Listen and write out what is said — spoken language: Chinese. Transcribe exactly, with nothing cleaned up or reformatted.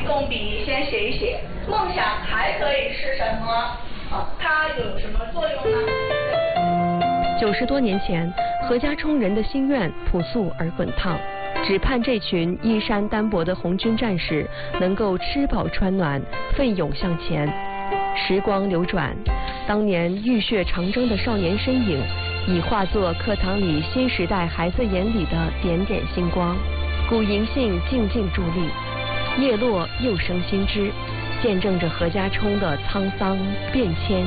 动笔先写一写，梦想还可以是什么？啊，它又有什么作用呢？ 九十多年前，何家冲人的心愿朴素而滚烫，只盼这群衣衫单薄的红军战士能够吃饱穿暖，奋勇向前。时光流转，当年浴血长征的少年身影，已化作课堂里新时代孩子眼里的点点星光。古银杏静静伫立，叶落又生新枝，见证着何家冲的沧桑变迁